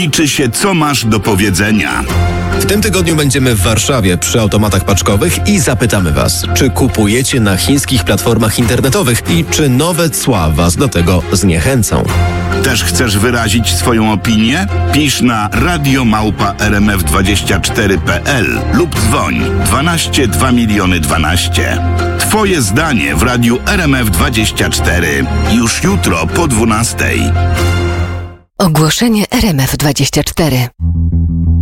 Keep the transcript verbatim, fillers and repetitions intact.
Liczy się, co masz do powiedzenia. W tym tygodniu będziemy w Warszawie przy automatach paczkowych i zapytamy Was, czy kupujecie na chińskich platformach internetowych i czy nowe cła Was do tego zniechęcą. Też chcesz wyrazić swoją opinię? Pisz na radio małpa r m f dwadzieścia cztery kropka p l lub dzwoń dwanaście dwa miliony dwanaście. Twoje zdanie w radiu R M F dwadzieścia cztery. Już jutro po dwunastej. Ogłoszenie R M F dwadzieścia cztery.